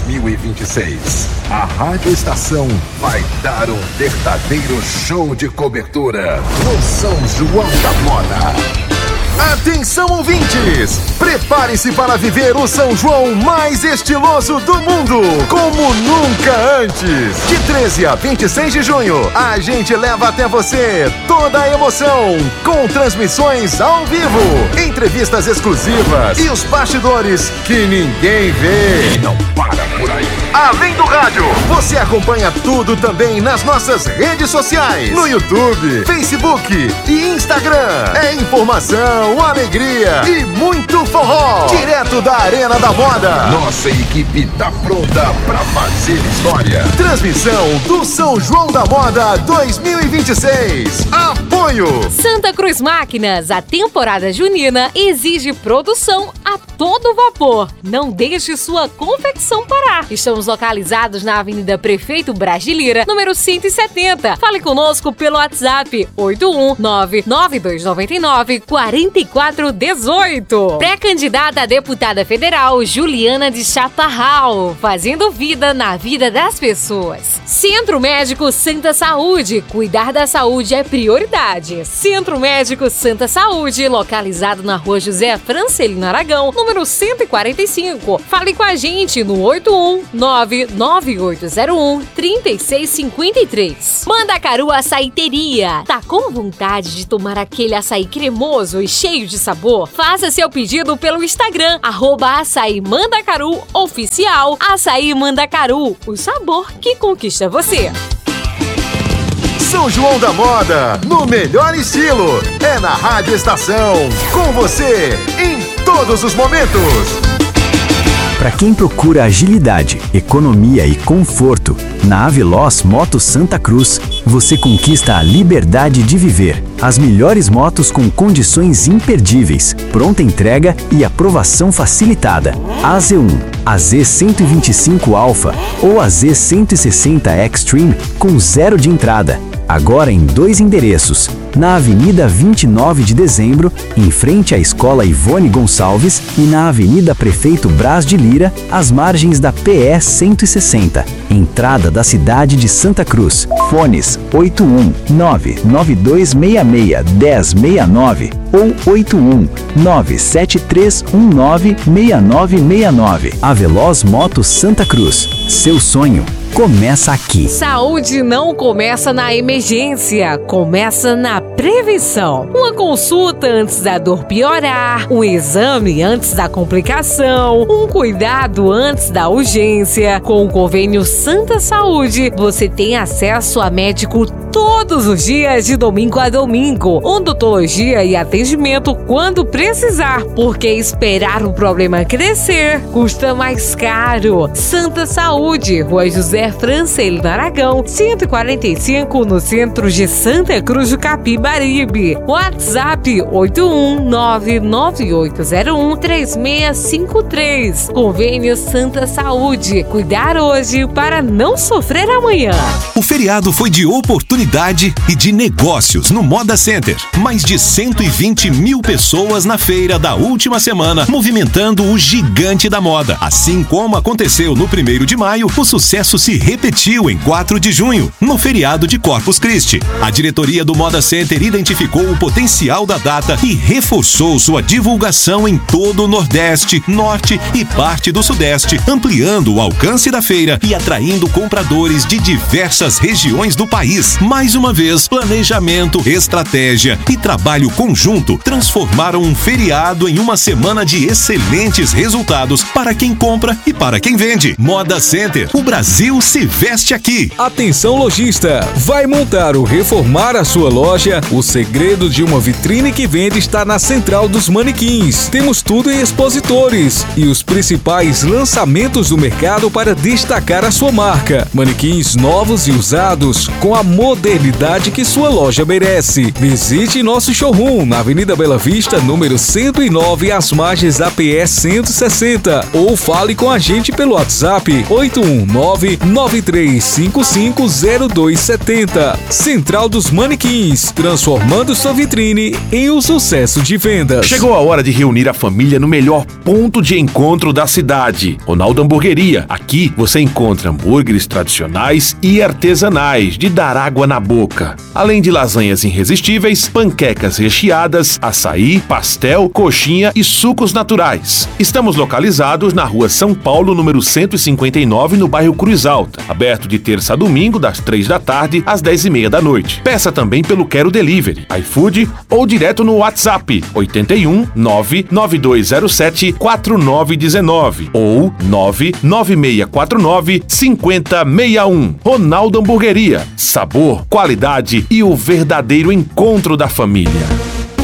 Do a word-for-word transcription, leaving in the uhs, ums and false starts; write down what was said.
mil e vinte e seis, a Rádio Estação vai dar um verdadeiro show de cobertura no São João da Moda. Atenção, ouvintes! Prepare-se para viver o São João mais estiloso do mundo, como nunca antes. De treze a vinte e seis de junho, a gente leva até você toda a emoção, com transmissões ao vivo, entrevistas exclusivas e os bastidores que ninguém vê. E não para por aí. Além do rádio, você acompanha tudo também nas nossas redes sociais, no YouTube, Facebook e Instagram. É informação, alegria e muito forró, direto da Arena da Moda. Nossa equipe tá pronta pra fazer história. Transmissão do São João da Moda dois mil e vinte e seis. Apoio Santa Cruz Máquinas. A temporada junina exige produção a todo vapor. Não deixe sua confecção parar. Estamos localizados na Avenida Prefeito Braz de Lira, número cento e setenta. Fale conosco pelo WhatsApp oito um nove nove dois nove nove quatro quatro um oito. Pré-candidata a deputada federal Juliana de Chaparral, fazendo vida na vida das pessoas. Centro Médico Santa Saúde. Cuidar da saúde é prioridade. Centro Médico Santa Saúde, localizado na Rua José Francelino Aragão, número cento e quarenta e cinco. Fale com a gente no oito um nove nove oito zero um três seis cinco três. Mandacaru Açaiteria. Tá com vontade de tomar aquele açaí cremoso e cheio de sabor? Faça seu pedido pelo Instagram, arroba Açaí Mandacaru Oficial. Açaí Mandacaru, o sabor que conquista você. São João da Moda, no melhor estilo. É na Rádio Estação, com você em todos os momentos. Para quem procura agilidade, economia e conforto, na Aveloz Motos Santa Cruz, você conquista a liberdade de viver. As melhores motos com condições imperdíveis, pronta entrega e aprovação facilitada. A Z um, a Z cento e vinte e cinco Alpha ou a Z cento e sessenta Extreme com zero de entrada. Agora em dois endereços, na Avenida vinte e nove de dezembro, em frente à Escola Ivone Gonçalves, e na Avenida Prefeito Braz de Lira, às margens da P E cento e sessenta, entrada da cidade de Santa Cruz. Fones oito um nove nove dois seis seis um zero seis nove ou oito um nove sete três um nove seis nove seis nove. Aveloz Motos Santa Cruz. Seu sonho começa aqui. Saúde não começa na emergência, começa na prevenção. Uma consulta antes da dor piorar, um exame antes da complicação, um cuidado antes da urgência. Com o convênio Santa Saúde, você tem acesso a médico todos os dias, de domingo a domingo, odontologia e atendimento quando precisar, porque esperar o problema crescer custa mais caro. Santa Saúde, Rua José Francelino Aragão, cento e quarenta e cinco, no centro de Santa Cruz do Capibaribe. WhatsApp oito um nove nove oito zero um três seis cinco três. Convênio Santa Saúde. Cuidar hoje para não sofrer amanhã. O feriado foi de oportunidade e de negócios no Moda Center. Mais de cento e vinte mil pessoas na feira da última semana, movimentando o gigante da moda. Assim como aconteceu no primeiro de maio, o sucesso se repetiu em quatro de junho, no feriado de Corpus Christi. A diretoria do Moda Center identificou o potencial da data e reforçou sua divulgação em todo o Nordeste, Norte e parte do Sudeste, ampliando o alcance da feira e atraindo compradores de diversas regiões do país. Mais uma vez, planejamento, estratégia e trabalho conjunto transformaram um feriado em uma semana de excelentes resultados para quem compra e para quem vende. Moda Center, o Brasil se veste aqui. Atenção, lojista! Vai montar ou reformar a sua loja? O segredo de uma vitrine que vende está na Central dos Manequins. Temos tudo em expositores e os principais lançamentos do mercado para destacar a sua marca. Manequins novos e usados com a modernidade que sua loja merece. Visite nosso showroom na Avenida Bela Vista, número cento e nove, às margens da P E cento e sessenta, ou fale com a gente pelo WhatsApp oito um nove nove três cinco cinco zero dois sete zero. Central dos Manequins, transformando transformando sua vitrine em um sucesso de vendas. Chegou a hora de reunir a família no melhor ponto de encontro da cidade, Ronaldo Hamburgueria. Aqui você encontra hambúrgueres tradicionais e artesanais de dar água na boca, além de lasanhas irresistíveis, panquecas recheadas, açaí, pastel, coxinha e sucos naturais. Estamos localizados na rua São Paulo, número cento e cinquenta e nove, no bairro Cruz Alta, aberto de terça a domingo, das três da tarde às dez e meia da noite. Peça também pelo Quero Delivery, iFood ou direto no WhatsApp oito um nove nove dois zero sete quatro nove um nove ou nove nove seis quatro nove cinco zero seis um. Ronaldo Hamburgueria. Sabor, qualidade e o verdadeiro encontro da família.